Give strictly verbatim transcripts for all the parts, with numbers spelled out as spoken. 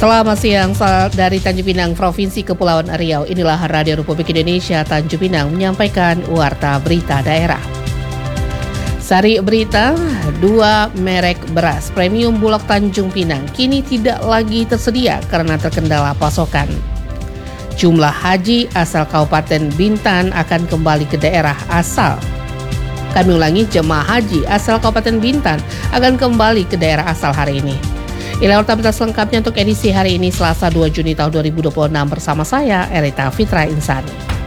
Selamat siang dari Tanjung Pinang, Provinsi Kepulauan Riau. Inilah Radio Republik Indonesia Tanjung Pinang menyampaikan warta berita daerah. Sari berita, dua merek beras premium Bulog Tanjung Pinang kini tidak lagi tersedia karena terkendala pasokan. Jumlah haji asal Kabupaten Bintan akan kembali ke daerah asal. Kami ulangi, jemaah haji asal Kabupaten Bintan akan kembali ke daerah asal hari ini. Inilah warta berita selengkapnya untuk edisi hari ini Selasa dua Juni tahun dua ribu dua puluh enam bersama saya Erita Fitra Insani.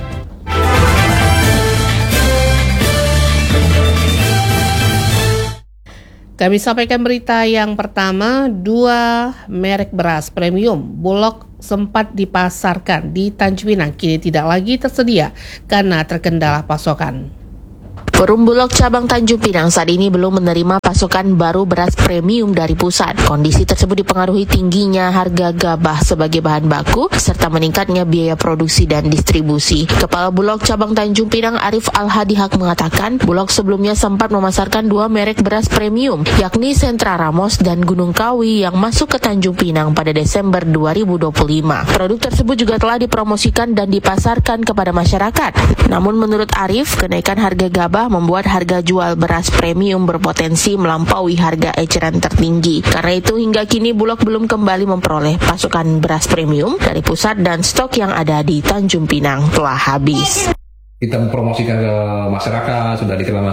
Kami sampaikan berita yang pertama, dua merek beras premium Bulog sempat dipasarkan di Tanjung Pinang kini tidak lagi tersedia karena terkendala pasokan. Perum Bulog cabang Tanjung Pinang saat ini belum menerima pasokan baru beras premium dari pusat. Kondisi tersebut dipengaruhi tingginya harga gabah sebagai bahan baku serta meningkatnya biaya produksi dan distribusi. Kepala Bulog cabang Tanjung Pinang Arif Al-Hadihak mengatakan, Bulog sebelumnya sempat memasarkan dua merek beras premium, yakni Sentra Ramos dan Gunung Kawi yang masuk ke Tanjung Pinang pada Desember dua ribu dua puluh lima. Produk tersebut juga telah dipromosikan dan dipasarkan kepada masyarakat. Namun menurut Arif, kenaikan harga gabah membuat harga jual beras premium berpotensi melampaui harga eceran tertinggi. Karena itu hingga kini Bulog belum kembali memperoleh pasokan beras premium dari pusat dan stok yang ada di Tanjung Pinang telah habis. Kita mempromosikan ke masyarakat, sudah dikenal